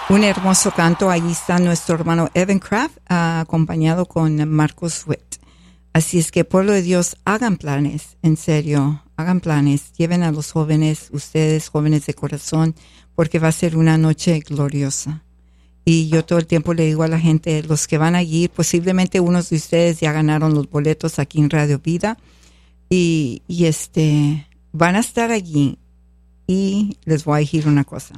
Un hermoso canto. Allí está nuestro hermano Evan Craft, acompañado con Marcos Witt. Así es que, pueblo de Dios, hagan planes, en serio, hagan planes. Lleven a los jóvenes, ustedes, jóvenes de corazón, porque va a ser una noche gloriosa. Y yo todo el tiempo le digo a la gente, los que van allí, posiblemente unos de ustedes ya ganaron los boletos aquí en Radio Vida, y van a estar allí. Y les voy a decir una cosa,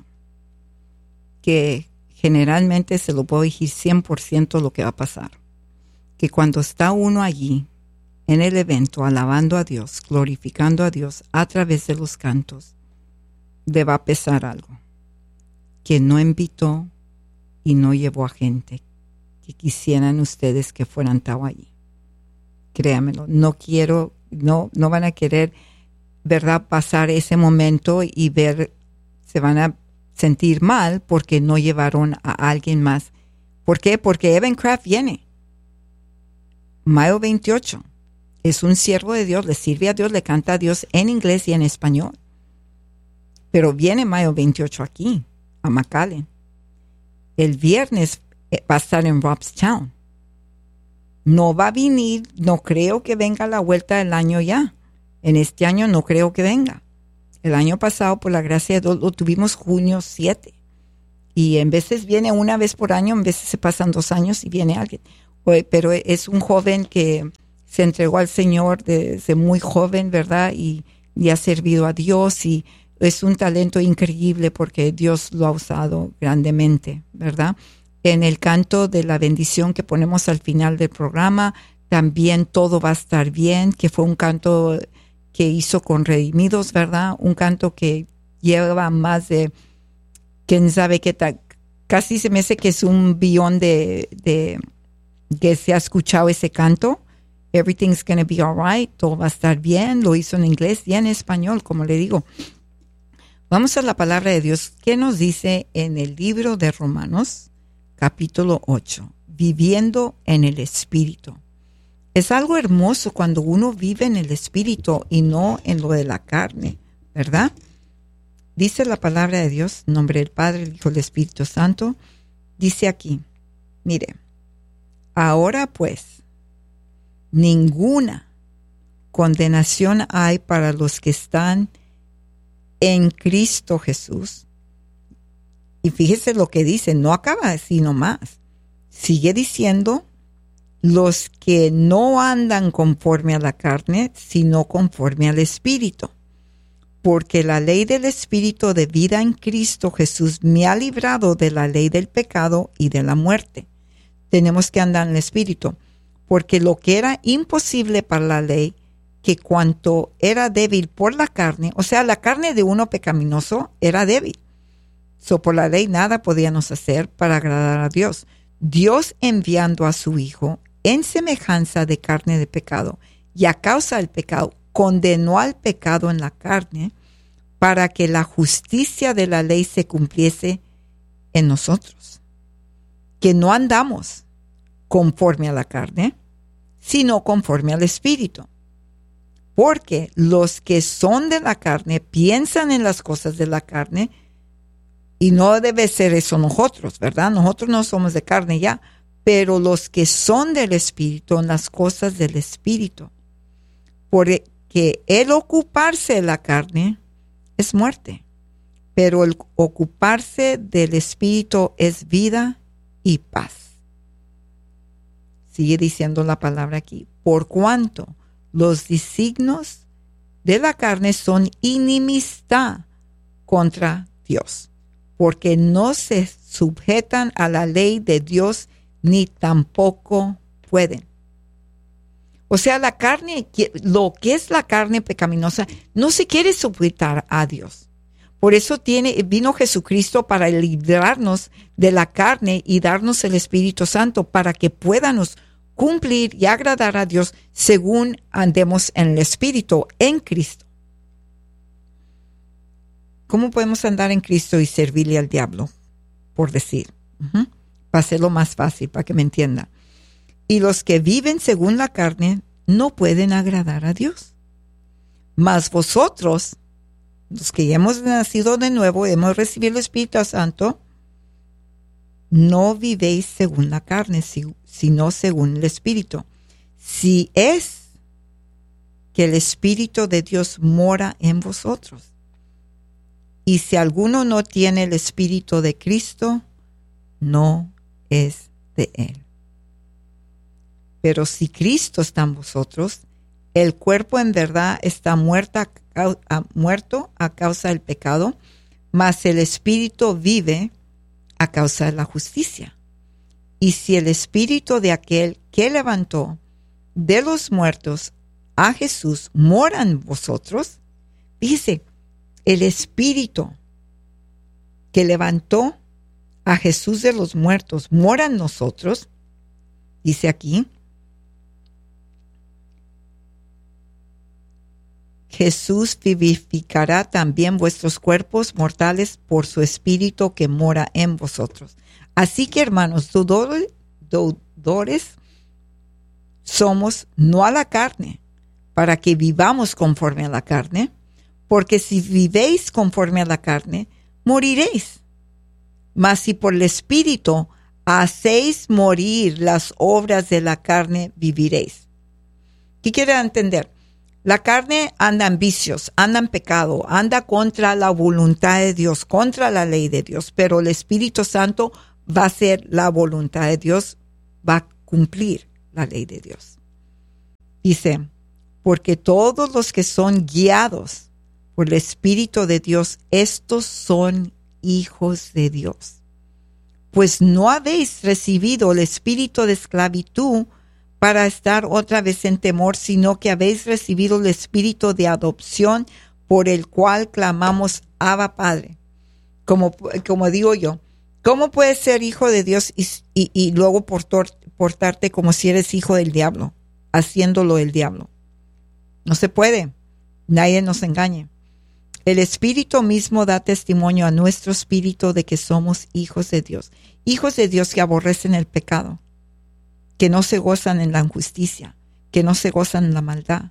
que generalmente se lo puedo decir 100% lo que va a pasar. Que cuando está uno allí, en el evento, alabando a Dios, glorificando a Dios a través de los cantos, le va a pesar algo. Que no invitó y no llevó a gente que quisieran ustedes que fueran estado allí. Créamelo, no van a querer, ¿verdad?, pasar ese momento y se van a sentir mal porque no llevaron a alguien más. ¿Por qué? Porque Evan Craft viene. Mayo 28. Es un siervo de Dios, le sirve a Dios, le canta a Dios en inglés y en español. Pero viene mayo 28 aquí, a McAllen. El viernes va a estar en Robstown. No va a venir, no creo que venga a la vuelta del año ya. En este año no creo que venga. El año pasado, por la gracia de Dios, lo tuvimos junio 7. Y en veces viene una vez por año, en veces se pasan 2 años y viene alguien. Pero es un joven que se entregó al Señor desde muy joven, ¿verdad? Y ha servido a Dios y es un talento increíble porque Dios lo ha usado grandemente, ¿verdad? En el canto de la bendición que ponemos al final del programa, también todo va a estar bien, que fue un canto que hizo con Redimidos, ¿verdad? Un canto que lleva más de, quién sabe qué tal, casi se me hace que es un billón de que se ha escuchado ese canto. Everything's gonna be alright, todo va a estar bien. Lo hizo en inglés y en español, como le digo. Vamos a la palabra de Dios. ¿Qué nos dice en el libro de Romanos, capítulo 8? Viviendo en el Espíritu. Es algo hermoso cuando uno vive en el Espíritu y no en lo de la carne, ¿verdad? Dice la palabra de Dios, en nombre del Padre, el Hijo y el Espíritu Santo. Dice aquí, mire, ahora pues, ninguna condenación hay para los que están en Cristo Jesús. Y fíjese lo que dice, no acaba así nomás. Sigue diciendo, los que no andan conforme a la carne, sino conforme al Espíritu. Porque la ley del Espíritu de vida en Cristo Jesús me ha librado de la ley del pecado y de la muerte. Tenemos que andar en el Espíritu. Porque lo que era imposible para la ley, que cuanto era débil por la carne, o sea, la carne de uno pecaminoso era débil. Por la ley nada podíamos hacer para agradar a Dios. Dios enviando a su Hijo en semejanza de carne de pecado y a causa del pecado condenó al pecado en la carne para que la justicia de la ley se cumpliese en nosotros. Que no andamos conforme a la carne, sino conforme al Espíritu. Porque los que son de la carne piensan en las cosas de la carne y no debe ser eso nosotros, ¿verdad? Nosotros no somos de carne ya, pero los que son del Espíritu en las cosas del Espíritu. Porque el ocuparse de la carne es muerte, pero el ocuparse del Espíritu es vida y paz. Sigue diciendo la palabra aquí. Por cuanto los designios de la carne son inimistad contra Dios, porque no se sujetan a la ley de Dios ni tampoco pueden. O sea, la carne, lo que es la carne pecaminosa, no se quiere sujetar a Dios. Por eso vino Jesucristo para librarnos de la carne y darnos el Espíritu Santo para que podamos cumplir y agradar a Dios según andemos en el Espíritu, en Cristo. ¿Cómo podemos andar en Cristo y servirle al diablo? Por decir. Para hacerlo más fácil, para que me entienda. Y los que viven según la carne no pueden agradar a Dios. Mas vosotros, los que ya hemos nacido de nuevo, hemos recibido el Espíritu Santo, no vivéis según la carne, sino según el Espíritu. Si es que el Espíritu de Dios mora en vosotros. Y si alguno no tiene el Espíritu de Cristo, no es de él. Pero si Cristo está en vosotros, el cuerpo en verdad está muerto a causa del pecado, mas el Espíritu vive a causa de la justicia. Y si el Espíritu de aquel que levantó de los muertos a Jesús mora en vosotros, dice, el Espíritu que levantó a Jesús de los muertos mora en nosotros, dice aquí, Jesús vivificará también vuestros cuerpos mortales por su Espíritu que mora en vosotros. Así que, hermanos, deudores somos no a la carne, para que vivamos conforme a la carne, porque si vivéis conforme a la carne, moriréis. Mas si por el Espíritu hacéis morir las obras de la carne, viviréis. ¿Qué quiere entender? La carne anda en vicios, anda en pecado, anda contra la voluntad de Dios, contra la ley de Dios, pero el Espíritu Santo va a ser la voluntad de Dios, va a cumplir la ley de Dios. Dice, porque todos los que son guiados por el Espíritu de Dios, estos son hijos de Dios. Pues no habéis recibido el espíritu de esclavitud para estar otra vez en temor, sino que habéis recibido el espíritu de adopción por el cual clamamos Abba Padre. Como digo yo, ¿cómo puedes ser hijo de Dios y luego portarte como si eres hijo del diablo, haciéndolo el diablo? No se puede, nadie nos engañe. El Espíritu mismo da testimonio a nuestro espíritu de que somos hijos de Dios que aborrecen el pecado, que no se gozan en la injusticia, que no se gozan en la maldad.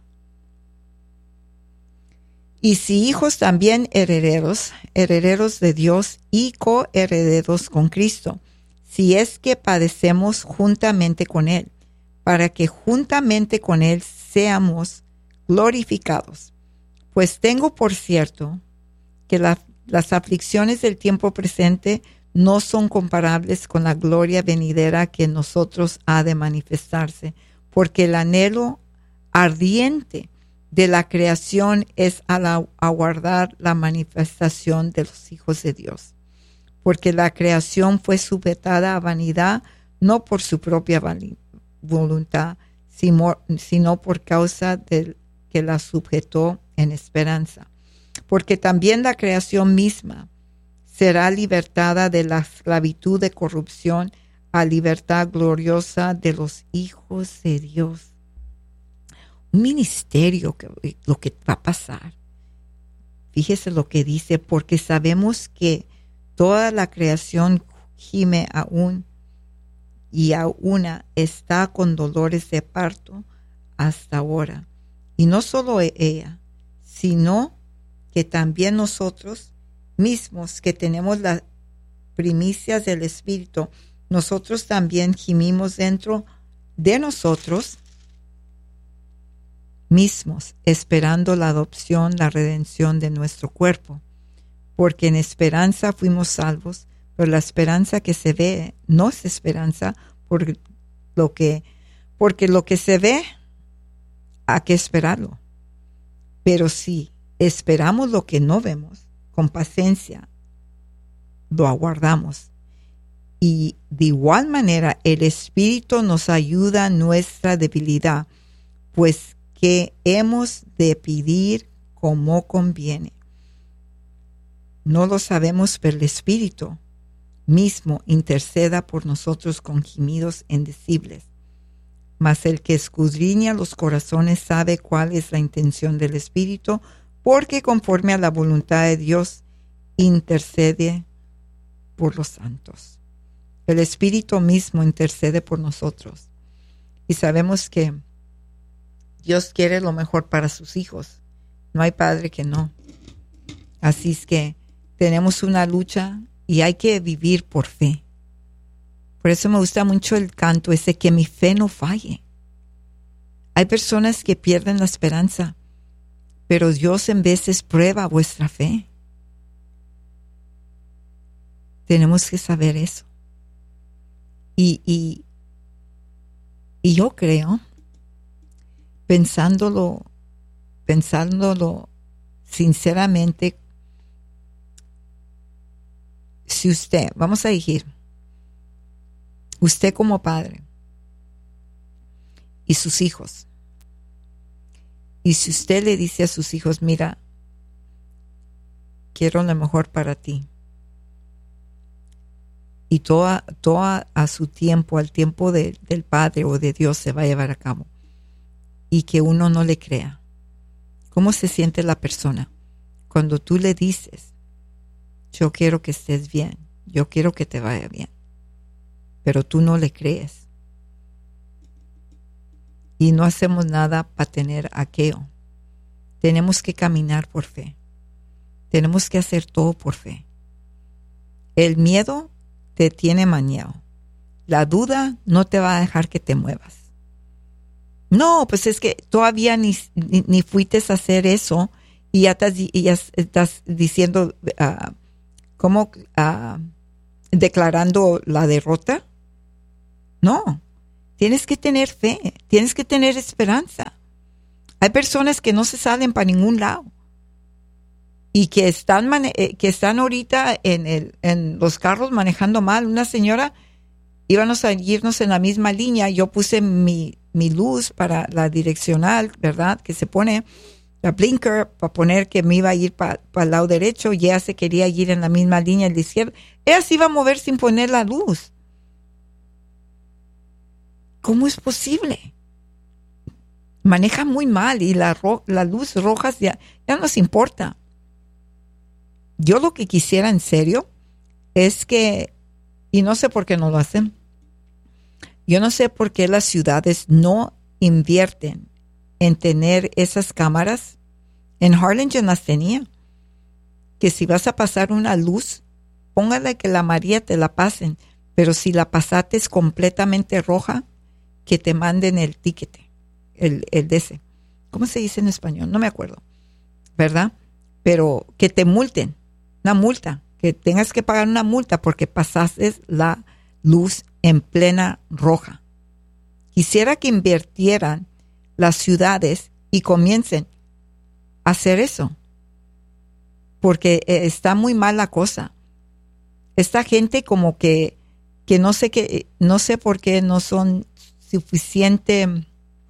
Y si hijos también herederos de Dios y coherederos con Cristo, si es que padecemos juntamente con Él, para que juntamente con Él seamos glorificados. Pues tengo por cierto que las aflicciones del tiempo presente no son comparables con la gloria venidera que en nosotros ha de manifestarse, porque el anhelo ardiente de la creación es aguardar la manifestación de los hijos de Dios. Porque la creación fue sujetada a vanidad, no por su propia voluntad, sino por causa del que la sujetó en esperanza. Porque también la creación misma será libertada de la esclavitud de corrupción a libertad gloriosa de los hijos de Dios. Un ministerio, lo que va a pasar. Fíjese lo que dice, porque sabemos que toda la creación gime aún y aún está con dolores de parto hasta ahora. Y no solo ella, sino que también nosotros mismos que tenemos las primicias del Espíritu, nosotros también gimimos dentro de nosotros mismos, esperando la adopción, la redención de nuestro cuerpo. Porque en esperanza fuimos salvos, pero la esperanza que se ve no es esperanza, porque lo que se ve hay que esperarlo. Pero si esperamos lo que no vemos, con paciencia lo aguardamos. Y de igual manera el Espíritu nos ayuda en nuestra debilidad, pues que hemos de pedir como conviene. No lo sabemos, pero el Espíritu mismo interceda por nosotros con gemidos indecibles. Mas el que escudriña los corazones sabe cuál es la intención del Espíritu, porque conforme a la voluntad de Dios intercede por los santos. El Espíritu mismo intercede por nosotros. Y sabemos que Dios quiere lo mejor para sus hijos. No hay padre que no. Así es que tenemos una lucha y hay que vivir por fe. Por eso me gusta mucho el canto ese, que mi fe no falle. Hay personas que pierden la esperanza, pero Dios en veces prueba vuestra fe. Tenemos que saber eso. Y yo creo, pensándolo sinceramente, si usted, vamos a decir, usted como padre y sus hijos, y si usted le dice a sus hijos, mira, quiero lo mejor para ti, y todo a su tiempo, al tiempo del Padre o de Dios se va a llevar a cabo, y que uno no le crea, ¿cómo se siente la persona cuando tú le dices, yo quiero que estés bien, yo quiero que te vaya bien, pero tú no le crees? Y no hacemos nada para tener aquello. Tenemos que caminar por fe. Tenemos que hacer todo por fe. El miedo te tiene maniado. La duda no te va a dejar que te muevas. No, pues es que todavía ni fuiste a hacer eso y ya estás diciendo, ¿cómo? Declarando la derrota. No, tienes que tener fe, tienes que tener esperanza. Hay personas que no se salen para ningún lado y que están ahorita en los carros manejando mal. Una señora, íbamos a irnos en la misma línea, yo puse mi luz para la direccional, ¿verdad? Que se pone la blinker para poner que me iba a ir para el lado derecho, y ella se quería ir en la misma línea de la izquierda. Ella se iba a mover sin poner la luz. ¿Cómo es posible? Maneja muy mal y la luz roja ya nos importa. Yo lo que quisiera en serio es que, y no sé por qué no lo hacen, yo no sé por qué las ciudades no invierten en tener esas cámaras. En Harlingen las tenía, que si vas a pasar una luz, póngale que la amarilla te la pasen, pero si la pasaste es completamente roja, que te manden el ticket, el de ese. ¿Cómo se dice en español? No me acuerdo, ¿verdad? Pero que te multen, una multa, que tengas que pagar una multa porque pasaste la luz en plena roja. Quisiera que invirtieran las ciudades y comiencen a hacer eso, porque está muy mal la cosa. Esta gente como que no sé por qué no son suficiente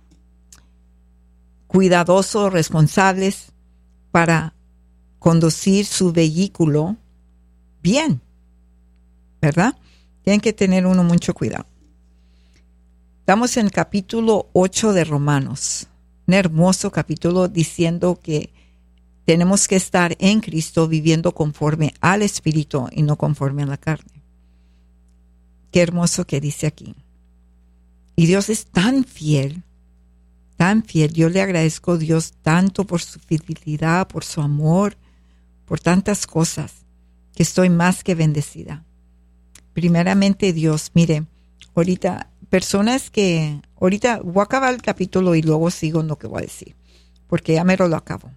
cuidadosos, responsables para conducir su vehículo bien, ¿verdad? Tienen que tener uno mucho cuidado. Estamos en el capítulo 8 de Romanos, un hermoso capítulo diciendo que tenemos que estar en Cristo viviendo conforme al Espíritu y no conforme a la carne. Qué hermoso que dice aquí. Y Dios es tan fiel, tan fiel. Yo le agradezco a Dios tanto por su fidelidad, por su amor, por tantas cosas, que estoy más que bendecida. Primeramente Dios, mire, ahorita voy a acabar el capítulo y luego sigo en lo que voy a decir, porque ya mero lo acabo.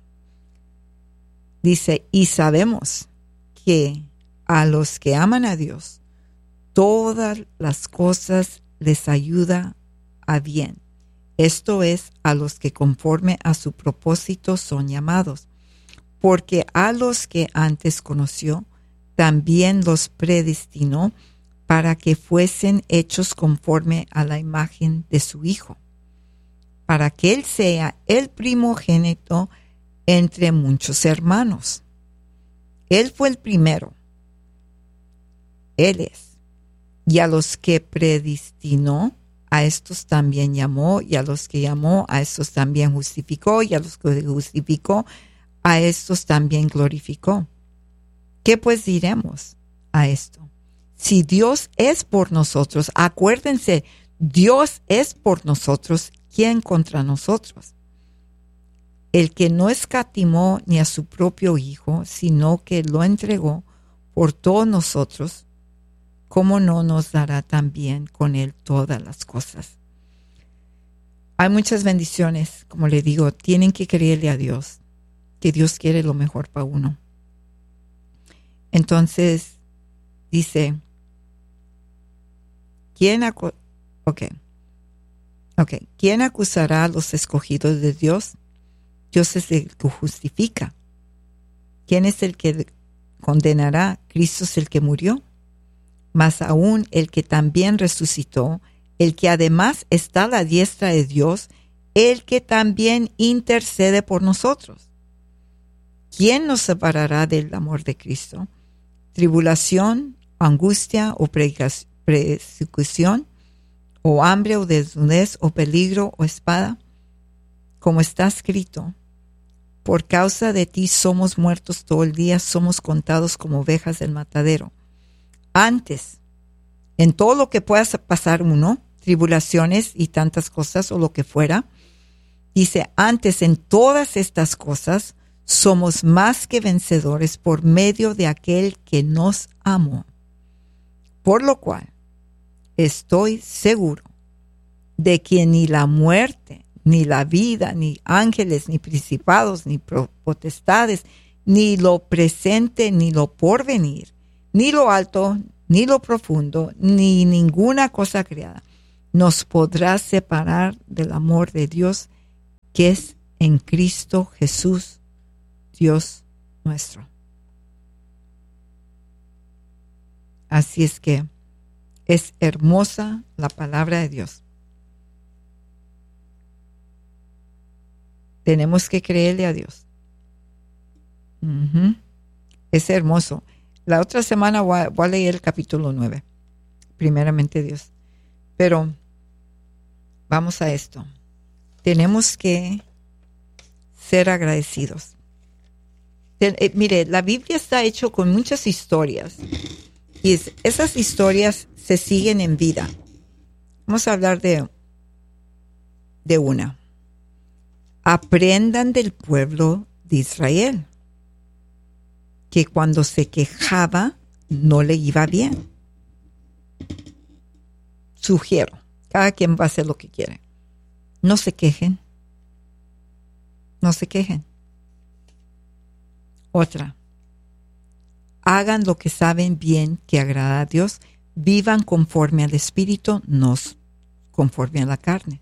Dice, y sabemos que a los que aman a Dios, todas las cosas les ayuda a bien. Esto es, a los que conforme a su propósito son llamados. Porque a los que antes conoció, también los predestinó para que fuesen hechos conforme a la imagen de su Hijo, para que Él sea el primogénito entre muchos hermanos. Él fue el primero. Él es. Y a los que predestinó, a estos también llamó, y a los que llamó, a estos también justificó, y a los que justificó, a estos también glorificó. ¿Qué pues diremos a esto? Si Dios es por nosotros, acuérdense, Dios es por nosotros, ¿quién contra nosotros? El que no escatimó ni a su propio Hijo, sino que lo entregó por todos nosotros, ¿cómo no nos dará también con Él todas las cosas? Hay muchas bendiciones, como le digo, tienen que creerle a Dios, que Dios quiere lo mejor para uno. Entonces, dice, ¿quién acusará a los escogidos de Dios? Dios es el que justifica. ¿Quién es el que condenará? Cristo es el que murió, mas aún el que también resucitó, el que además está a la diestra de Dios, el que también intercede por nosotros. ¿Quién nos separará del amor de Cristo? ¿Tribulación, angustia o persecución, o hambre o desnudez o peligro o espada? Como está escrito, por causa de ti somos muertos todo el día, somos contados como ovejas del matadero. Antes, en todo lo que pueda pasar uno, tribulaciones y tantas cosas o lo que fuera, dice, antes en todas estas cosas somos más que vencedores por medio de aquel que nos amó. Por lo cual, estoy seguro de que ni la muerte, ni la vida, ni ángeles, ni principados, ni potestades, ni lo presente, ni lo porvenir, ni lo alto, ni lo profundo, ni ninguna cosa creada, nos podrá separar del amor de Dios que es en Cristo Jesús, Dios nuestro. Así es que es hermosa la palabra de Dios. Tenemos que creerle a Dios. Es hermoso. La otra semana voy a leer el capítulo 9. Primeramente Dios. Pero vamos a esto. Tenemos que ser agradecidos. Mire, la Biblia está hecha con muchas historias. Y esas historias se siguen en vida. Vamos a hablar de una. Aprendan del pueblo de Israel, que cuando se quejaba no le iba bien. Sugiero, cada quien va a hacer lo que quiere. No se quejen. No se quejen. Otra. Hagan lo que saben bien que agrada a Dios. Vivan conforme al Espíritu, no conforme a la carne.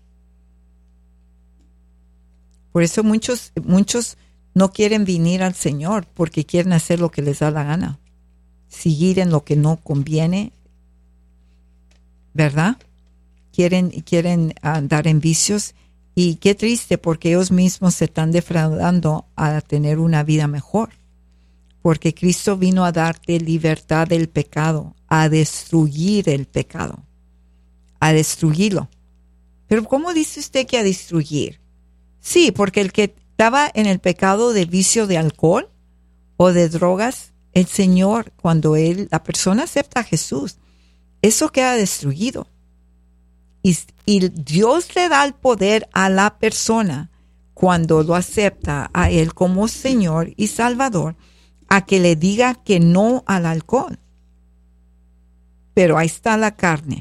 Por eso muchos no quieren venir al Señor porque quieren hacer lo que les da la gana. Seguir en lo que no conviene, ¿verdad? Quieren andar en vicios y qué triste porque ellos mismos se están defraudando a tener una vida mejor. Porque Cristo vino a darte libertad del pecado, a destruir el pecado, a destruirlo. Pero ¿cómo dice usted que a destruir? Sí, porque el que estaba en el pecado de vicio de alcohol o de drogas, el Señor, cuando la persona acepta a Jesús, eso queda destruido. Y Dios le da el poder a la persona cuando lo acepta a Él como Señor y Salvador, a que le diga que no al alcohol. Pero ahí está la carne.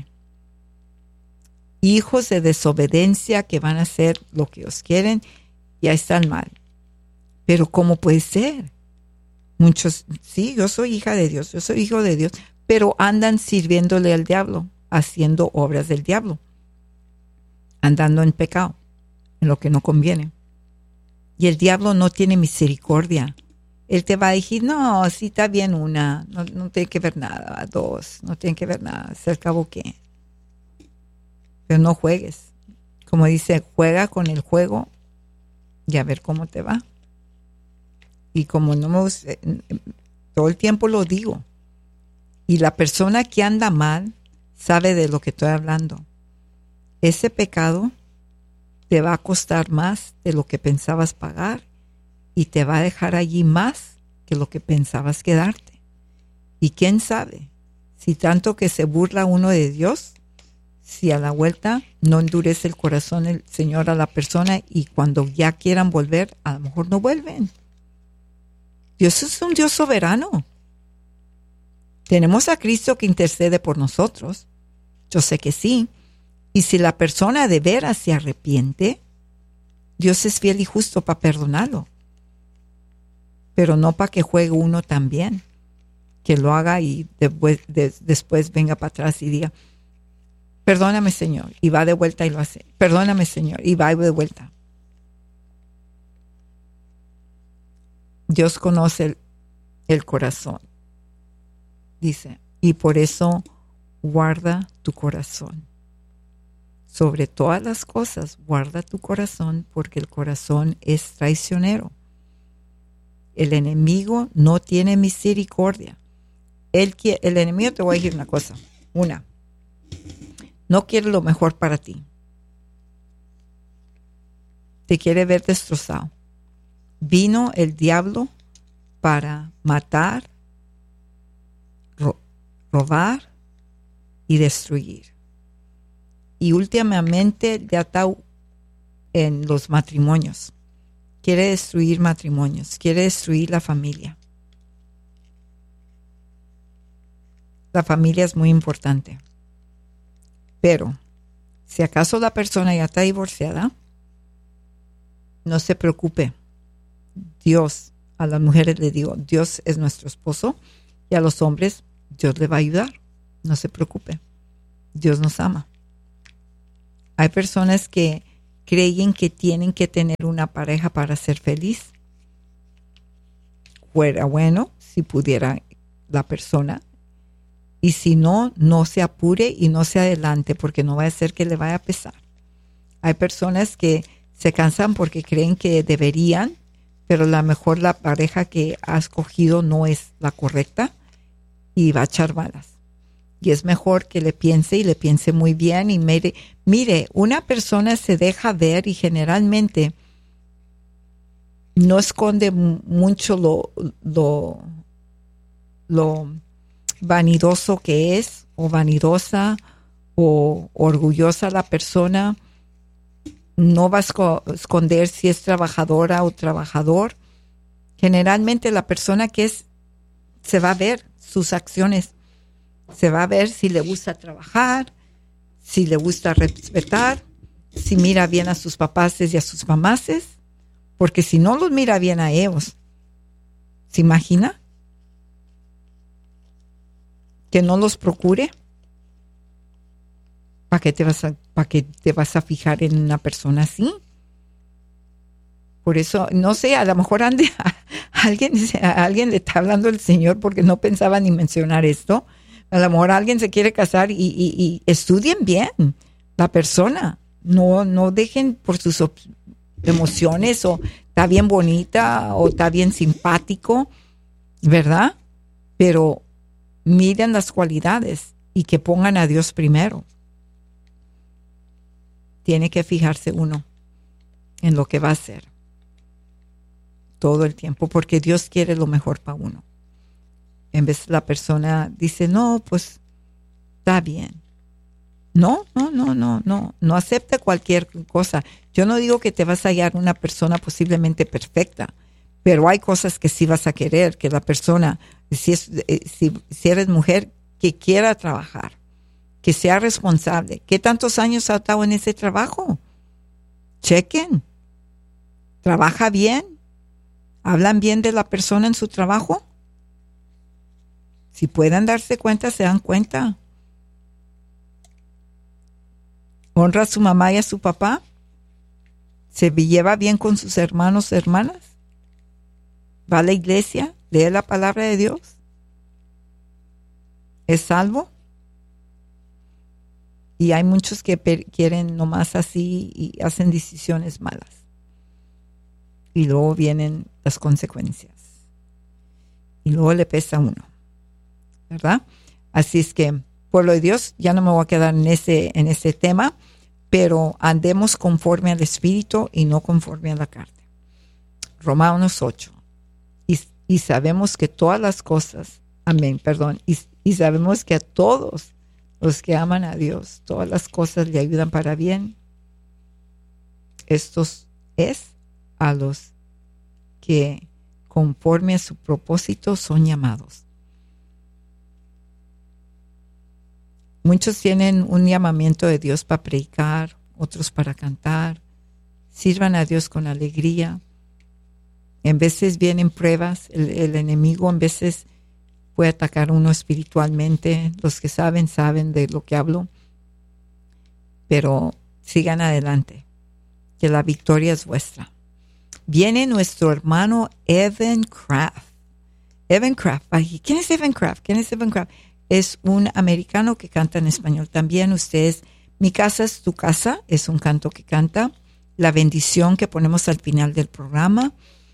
Hijos de desobediencia que van a hacer lo que ellos quieren y ahí está el mal. Pero ¿cómo puede ser? Muchos, sí, yo soy hija de Dios, yo soy hijo de Dios, pero andan sirviéndole al diablo, haciendo obras del diablo, andando en pecado, en lo que no conviene. Y el diablo no tiene misericordia. Él te va a decir, no, sí está bien una, no tiene que ver nada, dos, no tiene que ver nada, se acabó qué. Pero no juegues. Como dice, juega con el juego y a ver cómo te va. Y como no me gusta, todo el tiempo lo digo. Y la persona que anda mal sabe de lo que estoy hablando. Ese pecado te va a costar más de lo que pensabas pagar y te va a dejar allí más que lo que pensabas quedarte. Y quién sabe, si tanto que se burla uno de Dios, si a la vuelta no endurece el corazón el Señor a la persona y cuando ya quieran volver, a lo mejor no vuelven. Dios es un Dios soberano. Tenemos a Cristo que intercede por nosotros. Yo sé que sí. Y si la persona de veras se arrepiente, Dios es fiel y justo para perdonarlo. Pero no para que juegue uno también. Que lo haga y después venga para atrás y diga, perdóname, Señor. Y va de vuelta y lo hace. Perdóname, Señor. Y va de vuelta. Dios conoce el corazón. Dice, y por eso guarda tu corazón. Sobre todas las cosas, guarda tu corazón, porque el corazón es traicionero. El enemigo no tiene misericordia. El enemigo, te voy a decir una cosa. No quiere lo mejor para ti. Te quiere ver destrozado. Vino el diablo para matar, robar y destruir. Y últimamente ya está en los matrimonios. Quiere destruir matrimonios, quiere destruir la familia. La familia es muy importante. Pero, si acaso la persona ya está divorciada, no se preocupe. Dios, a las mujeres le digo, Dios es nuestro esposo, y a los hombres, Dios le va a ayudar. No se preocupe. Dios nos ama. Hay personas que creen que tienen que tener una pareja para ser feliz. Fuera bueno si pudiera la persona. Y si no, no se apure y no se adelante, porque no va a ser que le vaya a pesar. Hay personas que se cansan porque creen que deberían, pero a lo mejor la pareja que ha escogido no es la correcta y va a echar balas. Y es mejor que le piense y le piense muy bien y mire, una persona se deja ver y generalmente no esconde mucho lo vanidoso que es, o vanidosa, o orgullosa la persona. No va a esconder si es trabajadora o trabajador. Generalmente la persona que es, se va a ver sus acciones. Se va a ver si le gusta trabajar, si le gusta respetar, si mira bien a sus papaces y a sus mamaces, porque si no los mira bien a ellos, ¿se imagina? Que no los procure. ¿Para qué te vas a fijar en una persona así? Por eso, no sé, a lo mejor alguien le está hablando el Señor porque no pensaba ni mencionar esto. A lo mejor alguien se quiere casar y estudien bien la persona. No dejen por sus emociones, o está bien bonita o está bien simpático, ¿verdad? Pero miren las cualidades y que pongan a Dios primero. Tiene que fijarse uno en lo que va a hacer todo el tiempo, porque Dios quiere lo mejor para uno. En vez la persona dice, no, pues está bien. No acepte cualquier cosa. Yo no digo que te vas a hallar una persona posiblemente perfecta, pero hay cosas que sí vas a querer, que la persona, si eres mujer, que quiera trabajar, que sea responsable. ¿Qué tantos años ha estado en ese trabajo? Chequen. ¿Trabaja bien? ¿Hablan bien de la persona en su trabajo? Si pueden darse cuenta, se dan cuenta. ¿Honra a su mamá y a su papá? ¿Se lleva bien con sus hermanos, hermanas? ¿Va a la iglesia? ¿Lee la palabra de Dios? ¿Es salvo? Y hay muchos que quieren nomás así y hacen decisiones malas. Y luego vienen las consecuencias. Y luego le pesa a uno, ¿verdad? Así es que, pueblo de Dios, ya no me voy a quedar en ese tema, pero andemos conforme al Espíritu y no conforme a la carne. Romanos 8. Y sabemos que todas las cosas, y sabemos que a todos los que aman a Dios, todas las cosas le ayudan para bien. Estos es a los que conforme a su propósito son llamados. Muchos tienen un llamamiento de Dios para predicar, otros para cantar. Sirvan a Dios con alegría. En veces vienen pruebas. El enemigo en veces puede atacar a uno espiritualmente. Los que saben de lo que hablo. Pero sigan adelante, que la victoria es vuestra. Viene nuestro hermano Evan Craft. Evan Craft. ¿Quién es Evan Craft? Es un americano que canta en español también. Ustedes, Mi casa es tu casa, es un canto que canta. La bendición que ponemos al final del programa.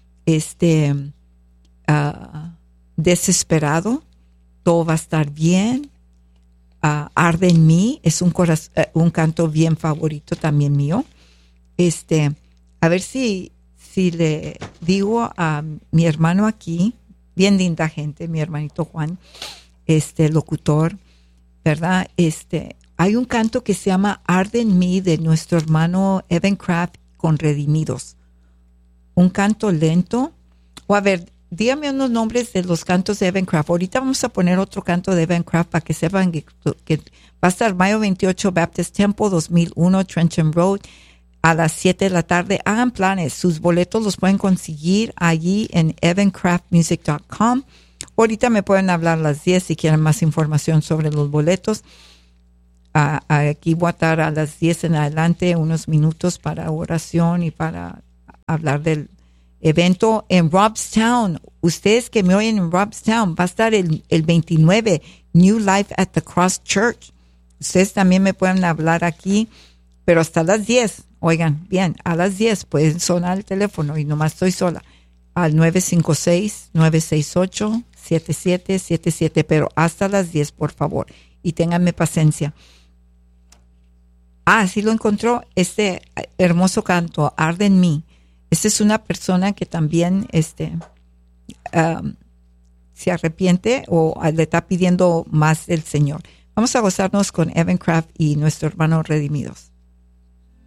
Desesperado, todo va a estar bien. Arde en mí, es un canto bien favorito también mío. A ver si le digo a mi hermano aquí, bien linda gente, mi hermanito Juan, locutor, ¿verdad? Hay un canto que se llama Arde en mí de nuestro hermano Evan Craft con Redimidos. Un canto lento. O a ver, dígame unos nombres de los cantos de Evan Craft. Ahorita vamos a poner otro canto de Evan Craft para que sepan que va a estar mayo 28, Baptist Temple, 2001, Trenton Road, a las 7 de la tarde. Hagan planes. Sus boletos los pueden conseguir allí en evancraftmusic.com. Ahorita me pueden hablar a las 10 si quieren más información sobre los boletos. Aquí voy a estar a las 10 en adelante, unos minutos para oración y para hablar del evento en Robstown. Ustedes que me oyen en Robstown, va a estar el 29, New Life at the Cross Church. Ustedes también me pueden hablar aquí, pero hasta las 10. Oigan, bien, a las 10 pueden sonar el teléfono y nomás estoy sola. Al 956-968-7777, pero hasta las 10, por favor. Y ténganme paciencia. Sí lo encontró, este hermoso canto, Arde en mí. Esta es una persona que también se arrepiente o le está pidiendo más del Señor. Vamos a gozarnos con Evan Craft y nuestro hermano Redimidos.